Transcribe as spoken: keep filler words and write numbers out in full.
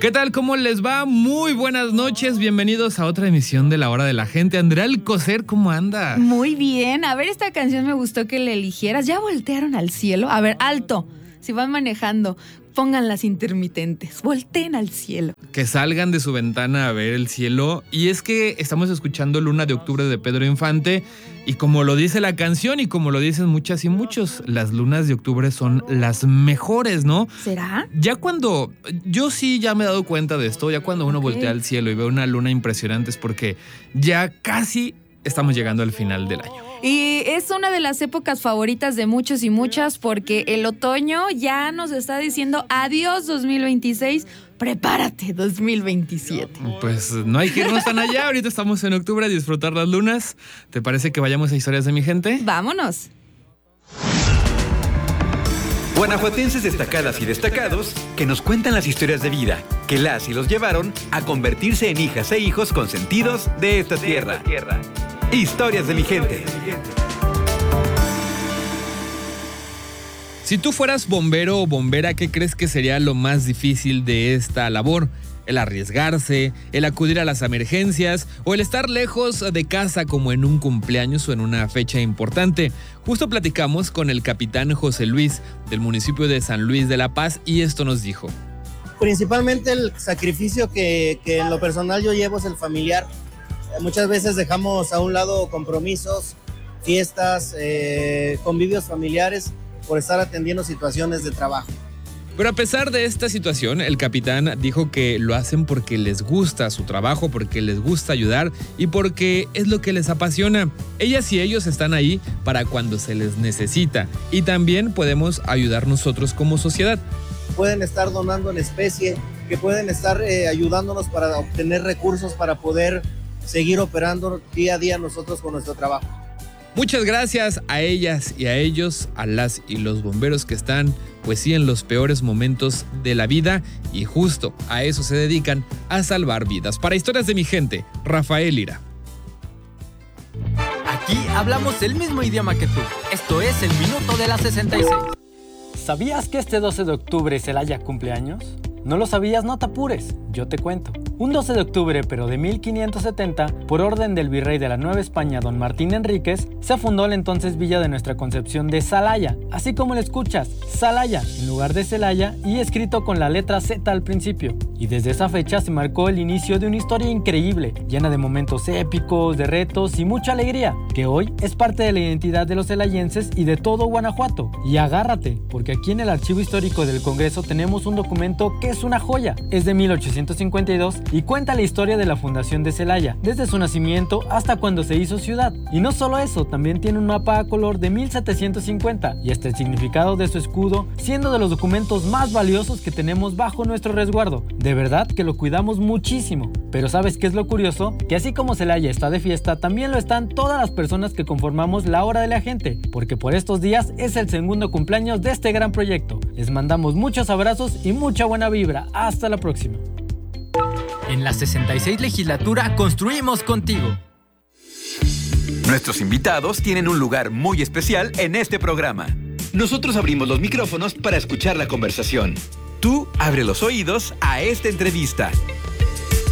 ¿Qué tal? ¿Cómo les va? Muy buenas noches, bienvenidos a otra emisión de La Hora de la Gente. Andrea Alcocer, ¿cómo anda? Muy bien, a ver, esta canción me gustó que la eligieras. ¿Ya voltearon al cielo? A ver, alto, si van manejando, pongan las intermitentes, volteen al cielo. Que salgan de su ventana a ver el cielo. Y es que estamos escuchando Luna de Octubre de Pedro Infante. Y como lo dice la canción y como lo dicen muchas y muchos, las lunas de octubre son las mejores, ¿no? ¿Será? Ya cuando, yo sí ya me he dado cuenta de esto, ya cuando uno Okay. voltea al cielo y ve una luna impresionante es porque ya casi estamos llegando al final del año. Y es una de las épocas favoritas de muchos y muchas porque el otoño ya nos está diciendo adiós dos mil veintiséis, prepárate dos mil veintisiete. Pues no hay que irnos tan allá, ahorita estamos en octubre a disfrutar las lunas. ¿Te parece que vayamos a Historias de mi gente? Vámonos. Guanajuatenses destacadas y destacados que nos cuentan las historias de vida que las y los llevaron a convertirse en hijas e hijos consentidos de esta tierra. Historias de mi gente. Si tú fueras bombero o bombera, ¿qué crees que sería lo más difícil de esta labor? ¿El arriesgarse, el acudir a las emergencias o el estar lejos de casa como en un cumpleaños o en una fecha importante? Justo platicamos con el capitán José Luis del municipio de San Luis de la Paz y esto nos dijo. Principalmente el sacrificio que, que en lo personal yo llevo es el familiar. Muchas veces dejamos a un lado compromisos, fiestas, eh, convivios familiares por estar atendiendo situaciones de trabajo. Pero a pesar de esta situación, el capitán dijo que lo hacen porque les gusta su trabajo, porque les gusta ayudar y porque es lo que les apasiona. Ellas y ellos están ahí para cuando se les necesita y también podemos ayudar nosotros como sociedad. Pueden estar donando en especie, que pueden estar eh, ayudándonos para obtener recursos para poder seguir operando día a día nosotros con nuestro trabajo. Muchas gracias a ellas y a ellos, a las y los bomberos que están, pues sí, en los peores momentos de la vida y justo a eso se dedican, a salvar vidas. Para Historias de mi gente, Rafael Lira. Aquí hablamos el mismo idioma que tú. Esto es el Minuto de la sesenta y seis. ¿Sabías que este doce de octubre Celaya cumpleaños? ¿No lo sabías? No te apures, yo te cuento. Un doce de octubre, pero de mil quinientos setenta, por orden del virrey de la Nueva España, don Martín Enríquez, se fundó la entonces villa de Nuestra Concepción de Celaya, así como lo escuchas, Celaya, en lugar de Celaya, y escrito con la letra Z al principio. Y desde esa fecha se marcó el inicio de una historia increíble, llena de momentos épicos, de retos y mucha alegría, que hoy es parte de la identidad de los celayenses y de todo Guanajuato. Y agárrate, porque aquí en el Archivo Histórico del Congreso tenemos un documento que es una joya. Es de mil ochocientos cincuenta y dos y cuenta la historia de la fundación de Celaya, desde su nacimiento hasta cuando se hizo ciudad. Y no solo eso, también tiene un mapa a color de mil setecientos cincuenta y hasta el significado de su escudo, siendo de los documentos más valiosos que tenemos bajo nuestro resguardo. De verdad que lo cuidamos muchísimo. Pero ¿sabes qué es lo curioso? Que así como Celaya está de fiesta, también lo están todas las personas que conformamos La Hora de la Gente, porque por estos días es el segundo cumpleaños de este gran proyecto. Les mandamos muchos abrazos y mucha buena vibra. Hasta la próxima. En la sesenta y seis legislatura construimos contigo. Nuestros invitados tienen un lugar muy especial en este programa. Nosotros abrimos los micrófonos para escuchar la conversación. Tú abre los oídos a esta entrevista.